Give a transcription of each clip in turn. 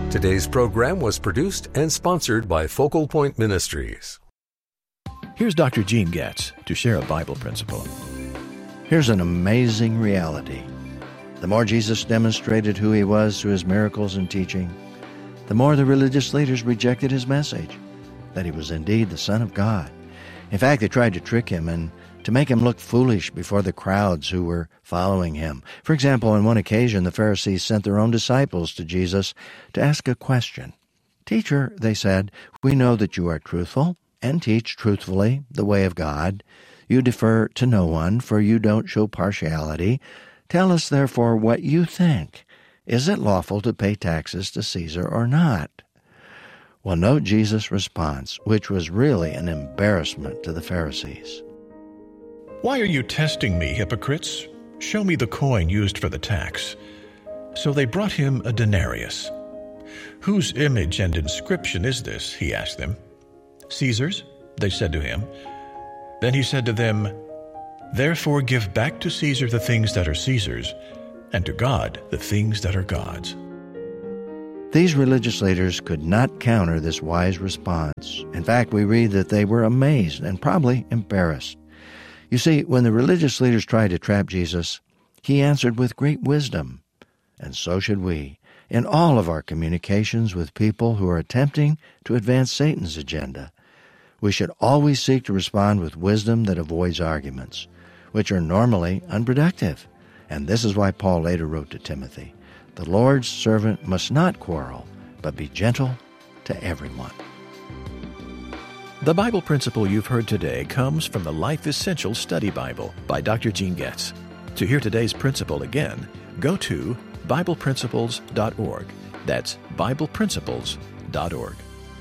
Today's program was produced and sponsored by Focal Point Ministries. Here's Dr. Gene Getz to share a Bible principle. Here's an amazing reality. The more Jesus demonstrated who he was through his miracles and teaching, the more the religious leaders rejected his message, that he was indeed the Son of God. In fact, they tried to trick him and to make him look foolish before the crowds who were following him. For example, on one occasion, the Pharisees sent their own disciples to Jesus to ask a question. "Teacher," they said, "we know that you are truthful and teach truthfully the way of God. You defer to no one, for you don't show partiality. Tell us, therefore, what you think. Is it lawful to pay taxes to Caesar or not?" Well, note Jesus' response, which was really an embarrassment to the Pharisees. "Why are you testing me, hypocrites? Show me the coin used for the tax." So they brought him a denarius. "Whose image and inscription is this?" he asked them. "Caesar's," they said to him. Then he said to them, "Therefore give back to Caesar the things that are Caesar's, and to God the things that are God's." These religious leaders could not counter this wise response. In fact, we read that they were amazed and probably embarrassed. You see, when the religious leaders tried to trap Jesus, he answered with great wisdom. And so should we, in all of our communications with people who are attempting to advance Satan's agenda. We should always seek to respond with wisdom that avoids arguments, which are normally unproductive. And this is why Paul later wrote to Timothy, "The Lord's servant must not quarrel, but be gentle to everyone." The Bible principle you've heard today comes from the Life Essential Study Bible by Dr. Gene Getz. To hear today's principle again, go to BiblePrinciples.org. That's BiblePrinciples.org.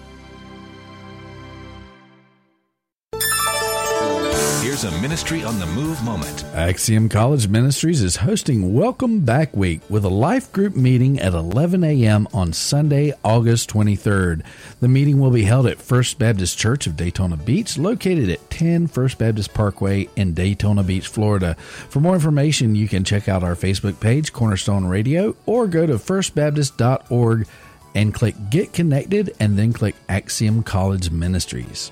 Here's a Ministry on the Move moment. Axiom College Ministries is hosting Welcome Back Week with a life group meeting at 11 a.m. on Sunday, August 23rd. The meeting will be held at First Baptist Church of Daytona Beach, located at 10 First Baptist Parkway in Daytona Beach, Florida. For more information, you can check out our Facebook page, Cornerstone Radio, or go to firstbaptist.org and click Get Connected and then click Axiom College Ministries.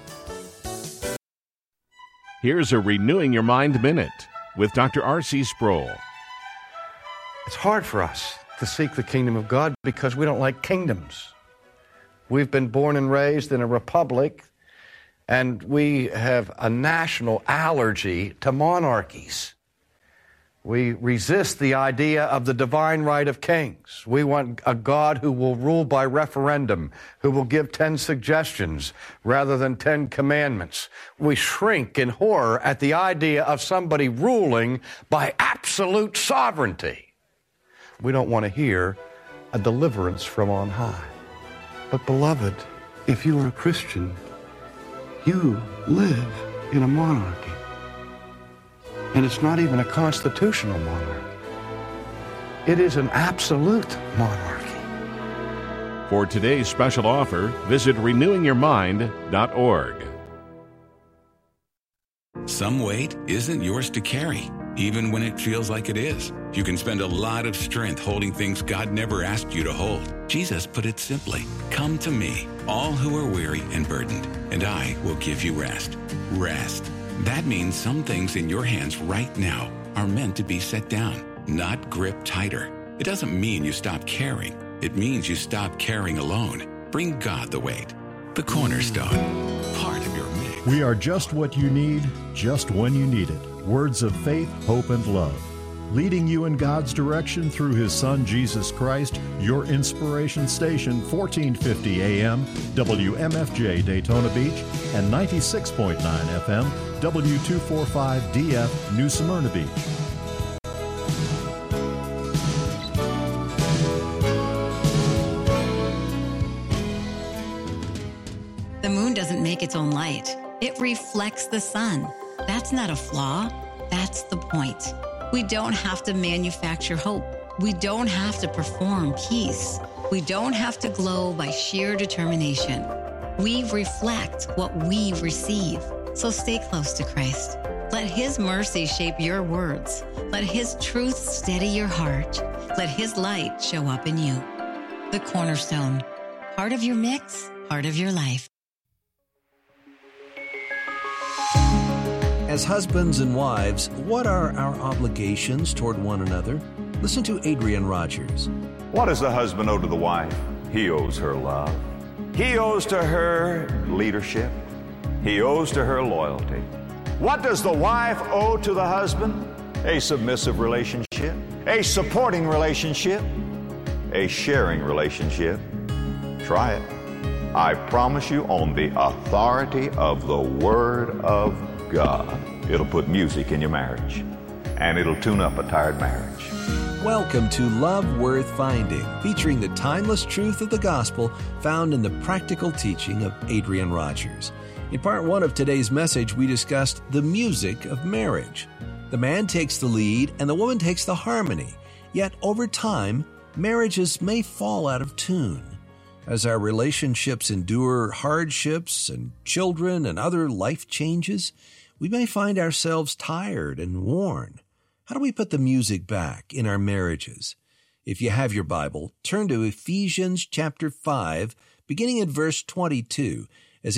Here's a Renewing Your Mind Minute with Dr. R.C. Sproul. It's hard for us to seek the kingdom of God because we don't like kingdoms. We've been born and raised in a republic, and we have a national allergy to monarchies. We resist the idea of the divine right of kings. We want a God who will rule by referendum, who will give 10 suggestions rather than 10 commandments. We shrink in horror at the idea of somebody ruling by absolute sovereignty. We don't want to hear a deliverance from on high. But beloved, if you are a Christian, you live in a monarchy. And it's not even a constitutional monarchy. It is an absolute monarchy. For today's special offer, visit renewingyourmind.org. Some weight isn't yours to carry, even when it feels like it is. You can spend a lot of strength holding things God never asked you to hold. Jesus put it simply, "Come to me, all who are weary and burdened, and I will give you rest." Rest. That means some things in your hands right now are meant to be set down, not gripped tighter. It doesn't mean you stop caring. It means you stop caring alone. Bring God the weight. The Cornerstone, part of your mix. We are just what you need, just when you need it. Words of faith, hope, and love. Leading you in God's direction through His Son, Jesus Christ, your inspiration station, 1450 AM, WMFJ Daytona Beach, and 96.9 FM, W245DF, New Smyrna Beach. The moon doesn't make its own light. It reflects the sun. That's not a flaw. That's the point. We don't have to manufacture hope. We don't have to perform peace. We don't have to glow by sheer determination. We reflect what we receive. So stay close to Christ. Let His mercy shape your words. Let His truth steady your heart. Let His light show up in you. The Cornerstone. Part of your mix, part of your life. As husbands and wives, what are our obligations toward one another? Listen to Adrian Rogers. What does the husband owe to the wife? He owes her love. He owes to her leadership. He owes to her loyalty. What does the wife owe to the husband? A submissive relationship, a supporting relationship, a sharing relationship. Try it. I promise you, on the authority of the Word of God, it'll put music in your marriage, and it'll tune up a tired marriage. Welcome to Love Worth Finding, featuring the timeless truth of the gospel found in the practical teaching of Adrian Rogers. In part one of today's message, we discussed the music of marriage. The man takes the lead and the woman takes the harmony. Yet over time, marriages may fall out of tune. As our relationships endure hardships and children and other life changes, we may find ourselves tired and worn. How do we put the music back in our marriages? If you have your Bible, turn to Ephesians chapter 5, beginning at verse 22,